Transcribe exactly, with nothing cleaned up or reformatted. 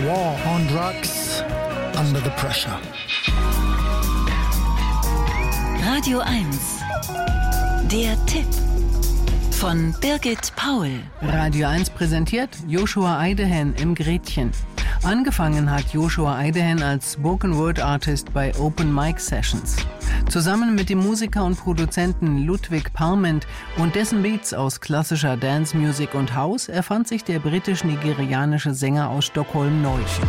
War on Drugs, Under the Pressure. Radio eins. Der Tipp von Birgit Paul. Radio eins präsentiert Joshua Eidehen im Gretchen. Angefangen hat Joshua Eidehen als Spoken Word Artist bei Open Mic Sessions. Zusammen mit dem Musiker und Produzenten Ludwig Parment und dessen Beats aus klassischer Dance Music und House erfand sich der britisch-nigerianische Sänger aus Stockholm neu.